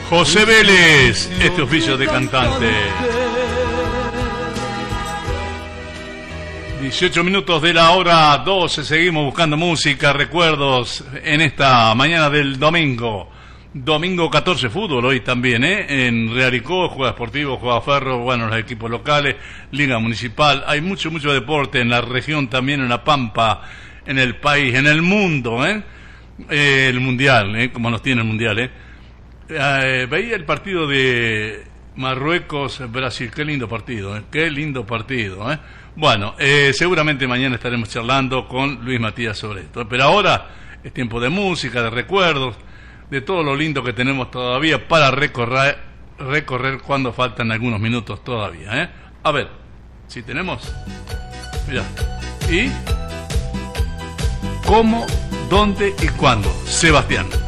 José Vélez, este oficio de cantante. 18 minutos de la hora 12, seguimos buscando música, recuerdos en esta mañana del domingo. Domingo 14, fútbol hoy también, en Realicó, juega Sportivo, juega Ferro, bueno, los equipos locales, Liga Municipal. Hay mucho deporte en la región, también en La Pampa, en el país, en el mundo, el Mundial, como nos tiene el Mundial, veía el partido de Marruecos-Brasil, qué lindo partido, qué lindo partido, Bueno, seguramente mañana estaremos charlando con Luis Matías sobre esto, pero ahora es tiempo de música, de recuerdos, de todo lo lindo que tenemos todavía para recorrer cuando faltan algunos minutos todavía, A ver, si tenemos, mira, y cómo, dónde y cuándo, Sebastián.